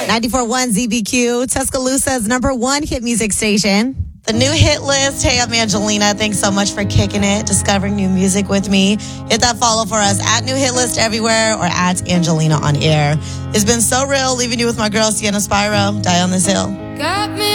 94.1 ZBQ, Tuscaloosa's #1 hit music station. The new hit list. Hey, I'm Angelina. Thanks so much for kicking it, discovering new music with me. Hit that follow for us at New Hit List everywhere or at Angelina on air. It's been so real leaving you with my girl, Sienna Spyro. Die on this hill. Got me